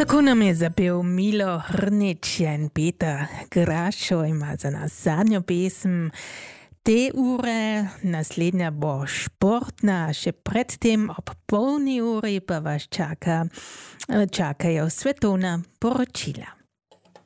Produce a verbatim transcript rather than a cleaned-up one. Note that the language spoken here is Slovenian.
Tako nam je zapel Milo Hrnič in Peter Grašo ima za nas zadnjo pesem te ure. Naslednja bo športna, še predtem ob polni uri pa vas čaka, čakajo svetovna poročila.